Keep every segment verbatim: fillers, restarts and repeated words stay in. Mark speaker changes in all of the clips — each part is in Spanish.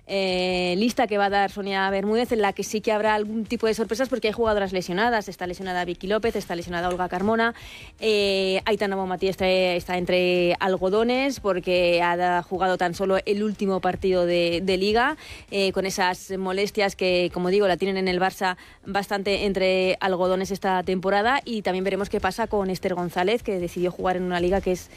Speaker 1: eh, lista que va a dar Sonia Bermúdez, en la que sí que habrá algún tipo de sorpresas porque hay jugadoras lesionadas. Está lesionada Vicky López, está lesionada Olga Carmona, eh, Aitana Bonmatí está, está entre algodones porque ha jugado tan solo el último partido de, de Liga, eh, con esas molestias que, como digo, la tienen en el Barça bastante entre algodones esta temporada. Y también veremos qué pasa con Esther González, que decidió jugar en una liga que es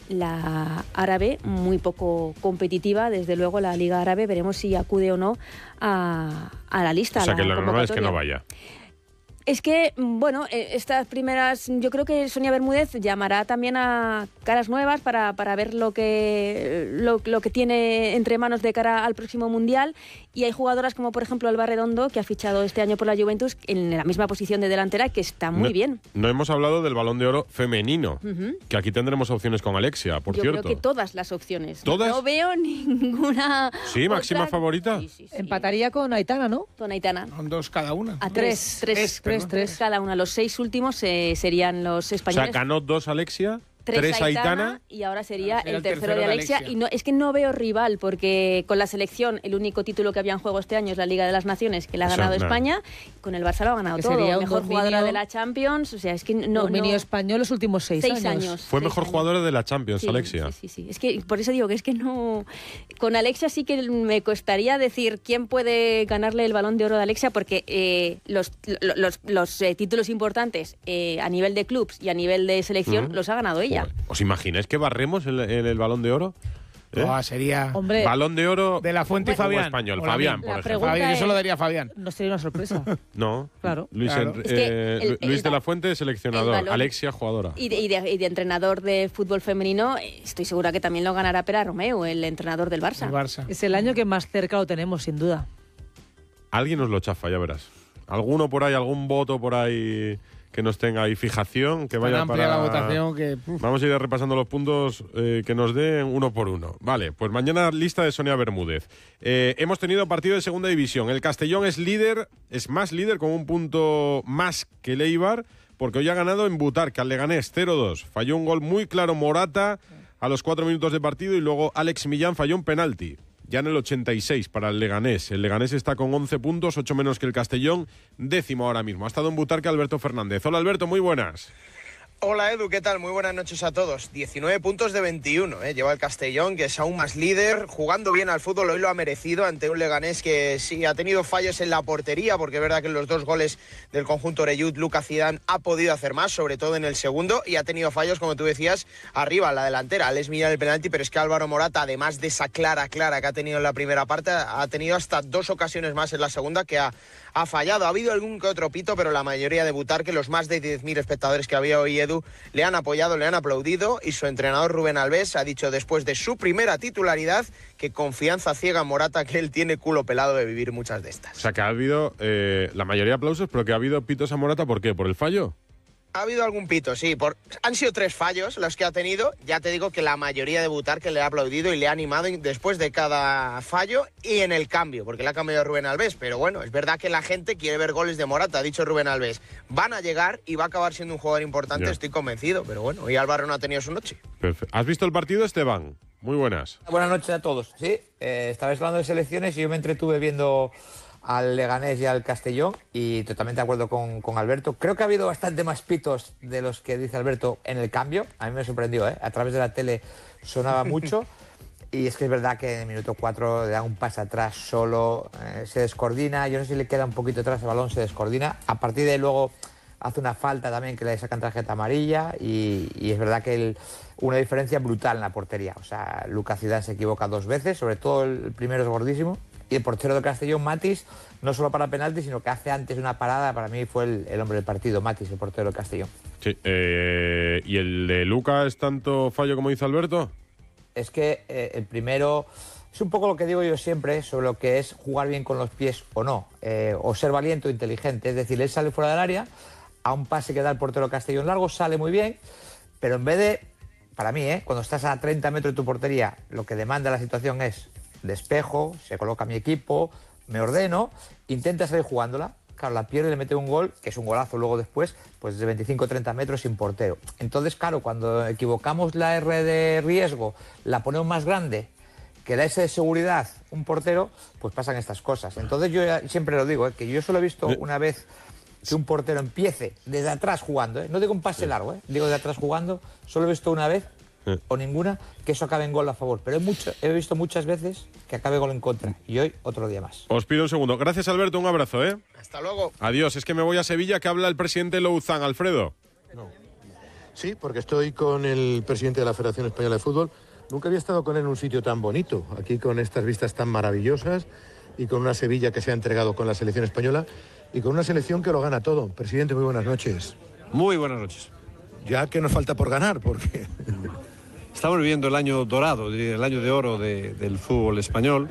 Speaker 1: la árabe, muy poco competitiva, desde luego la Liga Árabe. Veremos si acude o no a, a la lista.
Speaker 2: O sea, que lo normal es que no vaya.
Speaker 1: Es que, bueno, estas primeras, yo creo que Sonia Bermúdez llamará también a caras nuevas para, para ver lo que, lo, lo que tiene entre manos de cara al próximo Mundial. Y hay jugadoras como, por ejemplo, Alba Redondo, que ha fichado este año por la Juventus en la misma posición de delantera, que está muy
Speaker 2: no,
Speaker 1: bien.
Speaker 2: No hemos hablado del Balón de Oro femenino,
Speaker 1: uh-huh.
Speaker 2: que aquí tendremos opciones con Alexia, por
Speaker 1: yo
Speaker 2: cierto.
Speaker 1: Yo creo que todas las opciones.
Speaker 2: ¿Todas?
Speaker 1: No veo ninguna.
Speaker 2: Sí, máxima
Speaker 1: otra.
Speaker 2: favorita.
Speaker 1: Sí, sí, sí.
Speaker 3: Empataría con Aitana, ¿no?
Speaker 1: Con Aitana.
Speaker 4: Con dos cada una.
Speaker 1: A tres. Tres, tres, tres, tres cada una. Los seis últimos eh, serían los españoles.
Speaker 2: O sea, ganó dos Alexia.
Speaker 1: Tres,
Speaker 2: tres
Speaker 1: Aitana,
Speaker 2: Aitana
Speaker 1: y ahora sería
Speaker 4: el
Speaker 1: el tercero,
Speaker 4: tercero
Speaker 1: de Alexia.
Speaker 4: de Alexia.
Speaker 1: Y no, es que no veo rival, porque con la selección el único título que había en juego este año es la Liga de las Naciones, que la ha
Speaker 2: Eso,
Speaker 1: ganado
Speaker 2: no.
Speaker 1: España. Con el Barça lo ha ganado
Speaker 3: Que
Speaker 1: todo.
Speaker 3: sería un
Speaker 1: Mejor
Speaker 3: dominio,
Speaker 1: jugadora de la Champions. O sea, es que no.
Speaker 3: Dominio
Speaker 1: no,
Speaker 3: español los últimos seis,
Speaker 1: seis
Speaker 3: años.
Speaker 1: años.
Speaker 2: Fue
Speaker 1: seis
Speaker 2: mejor
Speaker 1: años.
Speaker 2: jugadora de la Champions,
Speaker 1: Sí,
Speaker 2: Alexia.
Speaker 1: Sí, sí, sí. Es que por eso digo que es que no. Con Alexia sí que me costaría decir quién puede ganarle el Balón de Oro de Alexia, porque eh, los, los, los, los eh, títulos importantes eh, a nivel de clubs y a nivel de selección
Speaker 2: Mm.
Speaker 1: los ha ganado ella.
Speaker 2: Joder. ¿Os imagináis que barremos en, en el Balón de Oro? ¿Eh?
Speaker 4: Oh, sería
Speaker 3: Hombre,
Speaker 2: Balón de Oro
Speaker 4: de la Fuente y
Speaker 2: como
Speaker 4: Fabián.
Speaker 2: español.
Speaker 4: O la
Speaker 2: Fabián,
Speaker 4: misma.
Speaker 2: por
Speaker 3: La
Speaker 2: ejemplo.
Speaker 3: pregunta
Speaker 4: Fabián,
Speaker 3: es-
Speaker 4: eso lo daría Fabián.
Speaker 3: no sería una sorpresa.
Speaker 2: No,
Speaker 3: Claro.
Speaker 2: Luis,
Speaker 4: Claro.
Speaker 2: En-
Speaker 1: Es que
Speaker 2: eh,
Speaker 1: el- el
Speaker 2: Luis de
Speaker 1: ba-
Speaker 2: la Fuente, seleccionador.
Speaker 1: el balón-
Speaker 2: Alexia, jugadora.
Speaker 1: Y de, y, de, y de entrenador de fútbol femenino, eh, estoy segura que también lo ganará Pera Romeu, el entrenador del Barça.
Speaker 4: El Barça.
Speaker 3: Es el año que más cerca lo tenemos, sin duda.
Speaker 2: Alguien nos lo chafa, ya verás. Alguno por ahí, algún voto por ahí que nos tenga ahí fijación, que
Speaker 4: Tan
Speaker 2: vaya
Speaker 4: amplia
Speaker 2: para...
Speaker 4: la votación que... uf.
Speaker 2: Vamos a ir repasando los puntos eh, que nos den uno por uno. Vale, pues mañana lista de Sonia Bermúdez. Eh, hemos tenido partido de segunda división. El Castellón es líder, es más líder con un punto más que el Eibar, porque hoy ha ganado en Butarque al Leganés cero dos. Falló un gol muy claro Morata a los cuatro minutos de partido y luego Alex Millán falló un penalti. Ya en el ochenta y seis para el Leganés. El Leganés está con once puntos, ocho menos que el Castellón, décimo ahora mismo. Ha estado en Butarque Alberto Fernández. Hola Alberto, muy buenas.
Speaker 5: Hola Edu, ¿qué tal? Muy buenas noches a todos. diecinueve puntos de veintiuno, ¿eh? Lleva el Castellón, que es aún más líder, jugando bien al fútbol, hoy lo ha merecido ante un Leganés que sí ha tenido fallos en la portería, porque es verdad que en los dos goles del conjunto Oreyud, Lucas Zidane ha podido hacer más, sobre todo en el segundo, y ha tenido fallos, como tú decías, arriba, en la delantera. Alex Millán el penalti, pero es que Álvaro Morata, además de esa clara, clara que ha tenido en la primera parte, ha tenido hasta dos ocasiones más en la segunda que ha, ha fallado. Ha habido algún que otro pito, pero la mayoría de Butarque, los más de diez mil espectadores que había hoy, Edu, le han apoyado, le han aplaudido, y su entrenador Rubén Alves ha dicho después de su primera titularidad que confianza ciega en Morata, que él tiene culo pelado de vivir muchas de estas.
Speaker 2: O sea que ha habido eh, la mayoría de aplausos, pero que ha habido pitos a Morata, ¿por qué? ¿Por el fallo?
Speaker 5: Ha habido algún pito, sí. Por... Han sido tres fallos los que ha tenido. Ya te digo que la mayoría de Butarque le ha aplaudido y le ha animado después de cada fallo y en el cambio, porque le ha cambiado Rubén Alves. Pero bueno, es verdad que la gente quiere ver goles de Morata, ha dicho Rubén Alves. Van a llegar y va a acabar siendo un jugador importante,
Speaker 2: Ya.
Speaker 5: estoy convencido. Pero bueno, hoy Álvaro no ha tenido su noche.
Speaker 2: Perfecto. ¿Has visto el partido, Esteban? Muy buenas.
Speaker 6: Buenas noches a todos. Sí, eh, estabais hablando de selecciones y yo me entretuve viendo al Leganés y al Castellón y totalmente de acuerdo con, con Alberto. Creo que ha habido bastante más pitos de los que dice Alberto en el cambio. A mí me sorprendió, ¿eh? A través de la tele sonaba mucho y es que es verdad que en el minuto cuatro le da un pase atrás solo, eh, se descoordina. Yo no sé si le queda un poquito atrás el balón, se descoordina. A partir de ahí luego hace una falta también que le sacan tarjeta amarilla y, y es verdad que el, una diferencia brutal en la portería. O sea, Lucas Zidane se equivoca dos veces, sobre todo el primero es gordísimo. Y el portero de Castellón, Matis, no solo para penalti, sino que hace antes una parada, para mí fue el, el hombre del partido, Matis, el portero de Castellón.
Speaker 2: Sí. Eh, ¿Y el de Luca es tanto fallo como dice Alberto?
Speaker 6: Es que eh, el primero es un poco lo que digo yo siempre sobre lo que es jugar bien con los pies o no, eh, o ser valiente o inteligente. Es decir, él sale fuera del área, a un pase que da el portero de Castellón largo, sale muy bien, pero en vez de, para mí, eh, cuando estás a treinta metros de tu portería, lo que demanda la situación es despejo, se coloca mi equipo, me ordeno, intenta salir jugándola, claro, la pierde y le mete un gol, que es un golazo luego después, pues de veinticinco a treinta metros sin portero. Entonces, claro, cuando equivocamos la R de riesgo, la ponemos más grande que da esa seguridad un portero, pues pasan estas cosas. Entonces yo ya siempre lo digo, ¿eh? que yo solo he visto una vez que un portero empiece desde atrás jugando, ¿eh? no digo un pase largo, ¿eh? digo desde atrás jugando, solo he visto una vez o ninguna que eso acabe en gol a favor, pero he, mucho, he visto muchas veces que acabe gol en contra, y hoy otro día más.
Speaker 2: Os pido un segundo. Gracias, Alberto, un abrazo, ¿eh?
Speaker 5: Hasta luego.
Speaker 2: Adiós, es que me voy a Sevilla, que habla el presidente Louzán. Alfredo.
Speaker 4: No. Sí, porque estoy con el presidente de la Federación Española de Fútbol. Nunca había estado con él en un sitio tan bonito, aquí con estas vistas tan maravillosas y con una Sevilla que se ha entregado con la selección española y con una selección que lo gana todo. Presidente, muy buenas noches.
Speaker 7: Muy buenas noches.
Speaker 4: Ya que nos falta por ganar, porque...
Speaker 7: Estamos viviendo el año dorado, el año de oro de, del fútbol español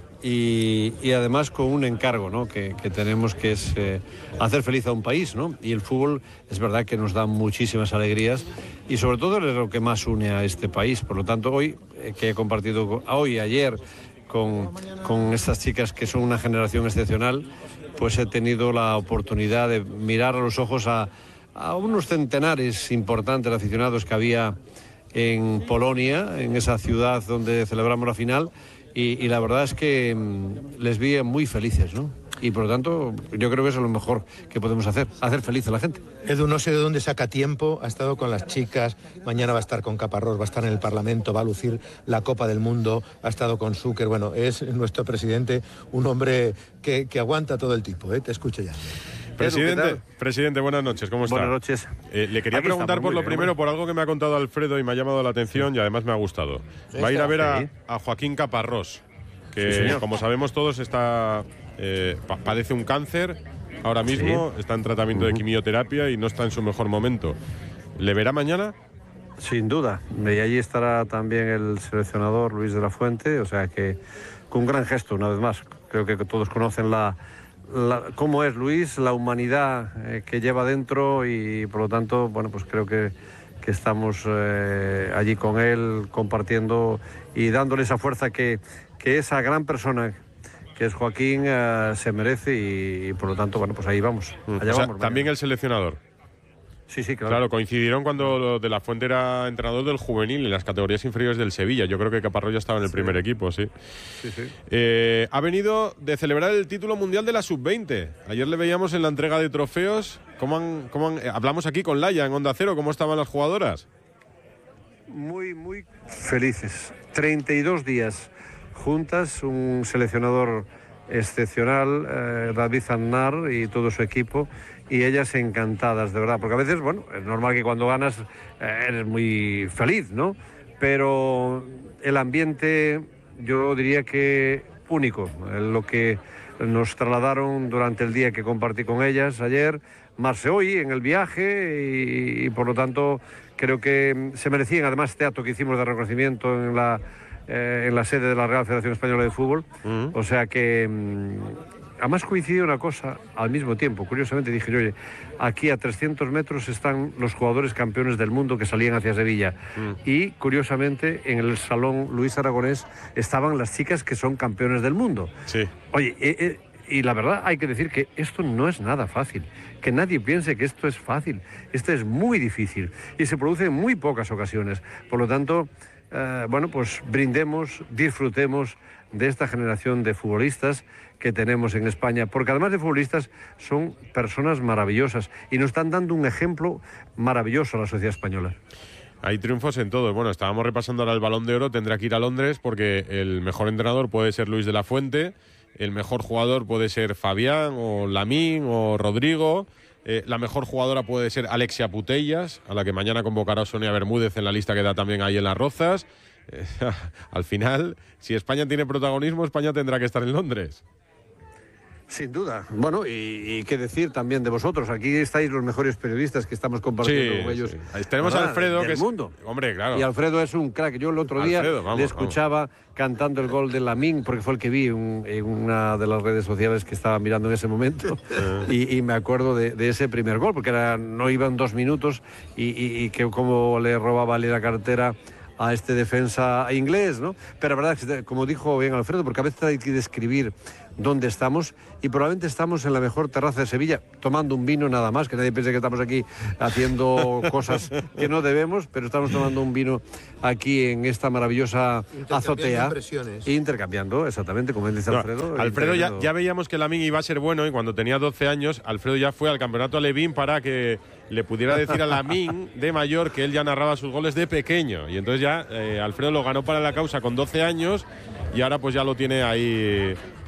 Speaker 7: y, y además con un encargo, ¿no? que, que tenemos, que es eh, hacer feliz a un país, ¿no? Y el fútbol es verdad que nos da muchísimas alegrías y sobre todo es lo que más une a este país. Por lo tanto, hoy, eh, que he compartido hoy, ayer, con, con estas chicas que son una generación excepcional, pues he tenido la oportunidad de mirar a los ojos a, a unos centenares importantes de aficionados que había en Polonia, en esa ciudad donde celebramos la final, y, y la verdad es que mmm, les vi muy felices, ¿no? Y por lo tanto, yo creo que eso es lo mejor que podemos hacer, hacer feliz a la gente.
Speaker 4: Edu, no sé de dónde saca tiempo, ha estado con las chicas, mañana va a estar con Caparrós, va a estar en el Parlamento, va a lucir la Copa del Mundo, ha estado con Zucker, bueno, es nuestro presidente, un hombre que, que aguanta todo el tipo, ¿eh? Te escucho ya.
Speaker 2: Presidente, presidente, buenas noches, ¿cómo está?
Speaker 7: Buenas noches.
Speaker 2: Eh, le quería
Speaker 7: Aquí
Speaker 2: preguntar
Speaker 7: estamos,
Speaker 2: por lo
Speaker 7: bien,
Speaker 2: primero,
Speaker 7: bueno.
Speaker 2: por algo que me ha contado Alfredo y me ha llamado la atención y además me ha gustado. Va a ir a ver a, a Joaquín Caparrós, que
Speaker 7: Sí,
Speaker 2: como sabemos todos está eh, pa- padece un cáncer ahora mismo, está en tratamiento de quimioterapia y no está en su mejor momento. ¿Le verá mañana?
Speaker 7: Sin duda. Y allí estará también el seleccionador Luis de la Fuente, o sea que con un gran gesto, una vez más. Creo que todos conocen la, la cómo es Luis, la humanidad eh, que lleva dentro y por lo tanto, bueno, pues creo que, que estamos eh, allí con él compartiendo y dándole esa fuerza que, que esa gran persona que es Joaquín eh, se merece y, y por lo tanto, bueno, pues ahí vamos. Allá
Speaker 2: O sea,
Speaker 7: vamos.
Speaker 2: también
Speaker 7: mañana.
Speaker 2: el seleccionador.
Speaker 7: Sí, sí, claro.
Speaker 2: Claro, coincidieron cuando De la Fuente era entrenador del juvenil en las categorías inferiores del Sevilla. Yo creo que Caparrós ya estaba en el
Speaker 7: Sí.
Speaker 2: primer equipo, sí.
Speaker 7: Sí, sí.
Speaker 2: Eh, ha venido de celebrar el título mundial de la sub veinte. Ayer le veíamos en la entrega de trofeos. ¿Cómo han, cómo han- eh, hablamos aquí con Laia en Onda Cero, ¿cómo estaban las jugadoras?
Speaker 7: Muy, muy felices. treinta y dos días juntas, un seleccionador excepcional, eh, David Aznar y todo su equipo, y ellas encantadas, de verdad, porque a veces, bueno, es normal que cuando ganas eh, eres muy feliz, ¿no? Pero el ambiente, yo diría que único, eh, lo que nos trasladaron durante el día que compartí con ellas ayer, más hoy en el viaje y, y por lo tanto creo que se merecían además este acto que hicimos de reconocimiento en la, eh, en la sede de la Real Federación Española de Fútbol.
Speaker 2: Mm.
Speaker 7: O sea que mm, además coincidió una cosa al mismo tiempo. Curiosamente dije, oye, aquí a trescientos metros están los jugadores campeones del mundo que salían hacia Sevilla.
Speaker 2: Mm.
Speaker 7: Y curiosamente en el Salón Luis Aragonés estaban las chicas que son campeones del mundo.
Speaker 2: Sí.
Speaker 7: Oye, eh, eh, y la verdad hay que decir que esto no es nada fácil. Que nadie piense que esto es fácil. Esto es muy difícil y se produce en muy pocas ocasiones. Por lo tanto, eh, bueno, pues brindemos, disfrutemos de esta generación de futbolistas que tenemos en España, porque además de futbolistas son personas maravillosas y nos están dando un ejemplo maravilloso a la sociedad española.
Speaker 2: Hay triunfos en todo. Bueno, estábamos repasando ahora el Balón de Oro, tendrá que ir a Londres porque el mejor entrenador puede ser Luis de la Fuente, el mejor jugador puede ser Fabián o Lamín o Rodrigo, eh, la mejor jugadora puede ser Alexia Putellas, a la que mañana convocará Sonia Bermúdez en la lista que da también ahí en Las Rozas. Eh, al final, si España tiene protagonismo, España tendrá que estar en Londres.
Speaker 7: Sin duda. Bueno, y, y qué decir también de vosotros. Aquí estáis los mejores periodistas que estamos compartiendo
Speaker 2: Sí,
Speaker 7: con ellos.
Speaker 2: sí. Ahí tenemos a
Speaker 7: ¿verdad?
Speaker 2: Alfredo,
Speaker 7: Del
Speaker 2: que es...
Speaker 7: mundo.
Speaker 2: Hombre, claro.
Speaker 7: Y Alfredo es un crack. Yo el otro día
Speaker 2: Alfredo, vamos,
Speaker 7: le escuchaba cantando el gol de Lamín, porque fue el que vi en, en una de las redes sociales que estaba mirando en ese momento. y, y me acuerdo de, de ese primer gol, porque era, no iban dos minutos y, y, y que como le robaba la cartera a este defensa inglés, ¿no? Pero la verdad es que, como dijo bien Alfredo, porque a veces hay que describir dónde estamos, y probablemente estamos en la mejor terraza de Sevilla, tomando un vino nada más, que nadie piense que estamos aquí haciendo cosas que no debemos, pero estamos tomando un vino aquí en esta maravillosa azotea.
Speaker 4: Impresiones.
Speaker 7: Intercambiando, exactamente, como dice
Speaker 2: No,
Speaker 7: Alfredo.
Speaker 2: Alfredo ya, ya veíamos que Lamine iba a ser bueno, y cuando tenía doce años, Alfredo ya fue al campeonato Alevín para que le pudiera decir a Lamine de mayor que él ya narraba sus goles de pequeño. Y entonces ya eh, Alfredo lo ganó para la causa con doce años y ahora pues ya lo tiene ahí